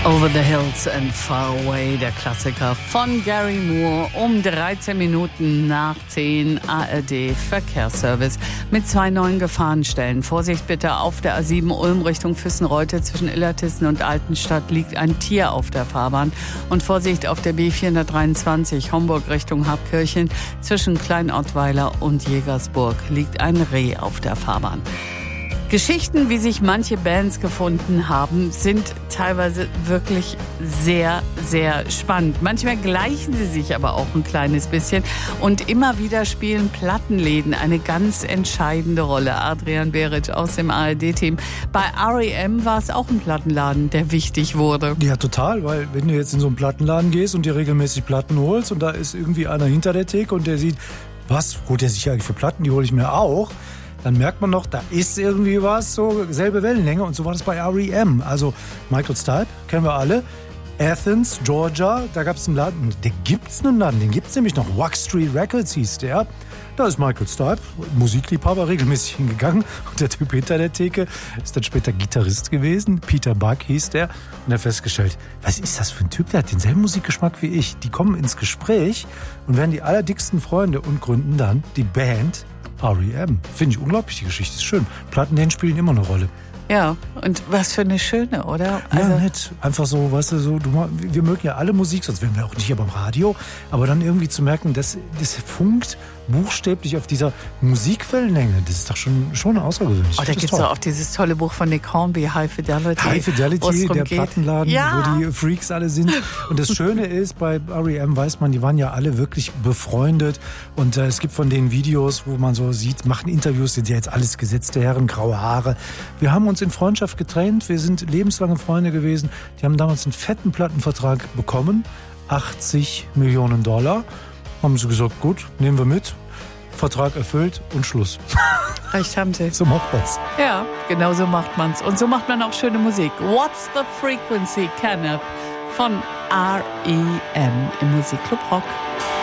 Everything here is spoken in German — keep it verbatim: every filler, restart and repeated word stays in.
Over the Hills and Far Away, der Klassiker von Gary Moore, um dreizehn Minuten nach zehn, A R D Verkehrsservice mit zwei neuen Gefahrenstellen. Vorsicht bitte, auf der A sieben Ulm Richtung Füssenreute zwischen Illertissen und Altenstadt liegt ein Tier auf der Fahrbahn. Und Vorsicht auf der B vierhundertdreiundzwanzig Homburg Richtung Habkirchen zwischen Kleinottweiler und Jägersburg liegt ein Reh auf der Fahrbahn. Geschichten, wie sich manche Bands gefunden haben, sind teilweise wirklich sehr, sehr spannend. Manchmal gleichen sie sich aber auch ein kleines bisschen. Und immer wieder spielen Plattenläden eine ganz entscheidende Rolle. Adrian Beric aus dem A R D-Team. Bei R E M war es auch ein Plattenladen, der wichtig wurde. Ja, total, weil wenn du jetzt in so einen Plattenladen gehst und dir regelmäßig Platten holst und da ist irgendwie einer hinter der Theke und der sieht, was holt der sich eigentlich für Platten, die hole ich mir auch. Dann merkt man noch, da ist irgendwie was, so selbe Wellenlänge. Und so war das bei R E M. Also Michael Stipe, kennen wir alle. Athens, Georgia, da gab es einen Laden. Da gibt es einen Laden, den gibt es nämlich noch. Wax Street Records hieß der. Da ist Michael Stipe, Musikliebhaber, regelmäßig hingegangen. Und der Typ hinter der Theke ist dann später Gitarrist gewesen. Peter Buck hieß der. Und er hat festgestellt, was ist das für ein Typ? Der hat denselben Musikgeschmack wie ich. Die kommen ins Gespräch und werden die allerdicksten Freunde und gründen dann die Band R E M. Finde ich unglaublich, die Geschichte ist schön. Plattenläden spielen immer eine Rolle. Ja, und was für eine schöne, oder? Also ja, nett. Einfach so, weißt du, so, du, wir mögen ja alle Musik, sonst wären wir auch nicht hier beim Radio. Aber dann irgendwie zu merken, dass das funkt buchstäblich auf dieser Musikwellenlänge, das ist doch schon, schon außergewöhnlich. Oh, da gibt es auch dieses tolle Buch von Nick Hornby, High Fidelity. High Fidelity, der geht. Plattenladen, ja. wo die Freaks alle sind. Und das Schöne ist, bei R E M weiß man, die waren ja alle wirklich befreundet. Und äh, es gibt von den Videos, wo man so sieht, machen Interviews, sind ja jetzt alles gesetzte Herren, graue Haare. Wir haben uns in Freundschaft getrennt, wir sind lebenslange Freunde gewesen. Die haben damals einen fetten Plattenvertrag bekommen, achtzig Millionen Dollar. Haben sie gesagt, gut, nehmen wir mit. Vertrag erfüllt und Schluss. Recht haben sie. So macht man's. Ja, genau so macht man's. Und so macht man auch schöne Musik. What's the Frequency, Kenneth von R E M im Musikclub Rock.